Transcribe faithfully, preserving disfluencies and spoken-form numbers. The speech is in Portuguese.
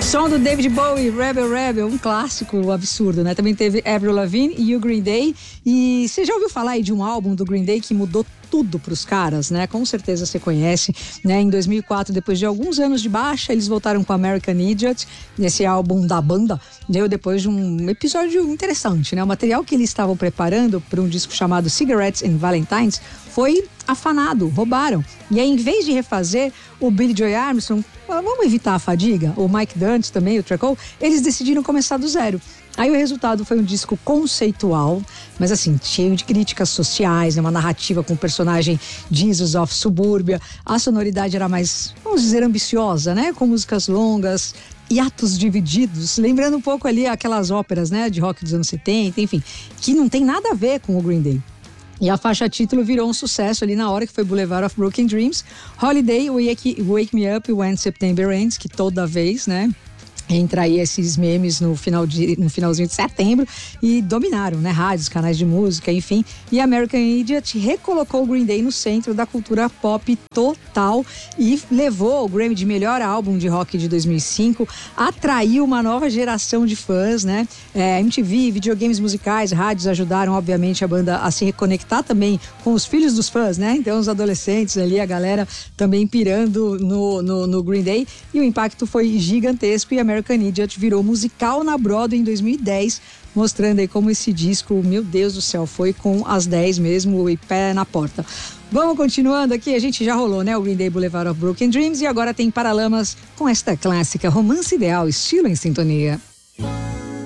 Som do David Bowie, Rebel Rebel, um clássico absurdo, né? Também teve Avril Lavigne e o Green Day. E você já ouviu falar aí de um álbum do Green Day que mudou tudo pros caras, né? Com certeza você conhece, né? Em dois mil e quatro, depois de alguns anos de baixa, eles voltaram com American Idiot, esse álbum da banda, deu depois de um episódio interessante, né? O material que eles estavam preparando para um disco chamado Cigarettes and Valentines foi afanado, roubaram. E aí, em vez de refazer o Billy Joy Armstrong, vamos evitar a fadiga, o Mike Durnt também, o Tracol, eles decidiram começar do zero. Aí o resultado foi um disco conceitual, mas assim, cheio de críticas sociais, né? Uma narrativa com o personagem Jesus of Suburbia. A sonoridade era mais, vamos dizer, ambiciosa, né? Com músicas longas, hiatos divididos, lembrando um pouco ali aquelas óperas, né? De rock dos anos setenta, enfim, que não tem nada a ver com o Green Day. E a faixa título virou um sucesso ali na hora, que foi Boulevard of Broken Dreams, Holiday, Wake, Wake Me Up When September Ends, que toda vez, né? Entra aí esses memes no, final de, no finalzinho de setembro e dominaram, né? Rádios, canais de música, enfim. E American Idiot recolocou o Green Day no centro da cultura pop total e levou o Grammy de melhor álbum de rock de dois mil e cinco, atraiu uma nova geração de fãs, né? É, M T V, videogames musicais, rádios ajudaram, obviamente, a banda a se reconectar também com os filhos dos fãs, né? Então, os adolescentes ali, a galera também pirando no, no, no Green Day. E o impacto foi gigantesco e a American Idiot virou musical na Broadway em dois mil e dez, mostrando aí como esse disco, meu Deus do céu, foi com as dez mesmo e pé na porta. Vamos continuando aqui, a gente já rolou, né, o Green Day Boulevard of Broken Dreams e agora tem Paralamas com esta clássica Romance Ideal, estilo em sintonia.